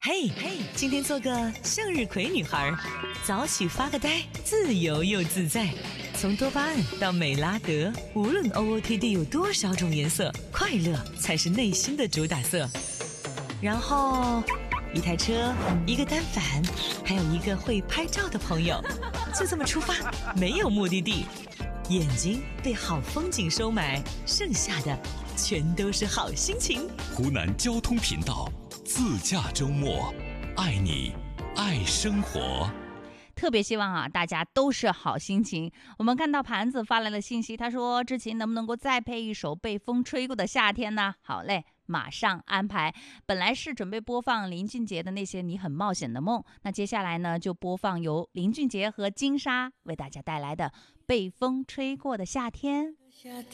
嘿，今天做个向日葵女孩，早起发个呆，自由又自在。从多巴胺到美拉德，无论 OOTD 有多少种颜色，快乐才是内心的主打色。然后，一台车，一个单反，还有一个会拍照的朋友，就这么出发，没有目的地。眼睛被好风景收买，剩下的全都是好心情。 湖南交通频道自驾周末，爱你，爱生活。 特别希望大家都是好心情。我们看到盘子发来了信息，他说志勤能不能够再配一首被风吹过的夏天呢？好嘞，马上安排。本来是准备播放林俊杰的那些你很冒险的梦，那接下来呢就播放由林俊杰和金莎为大家带来的被风吹过的夏天。 夏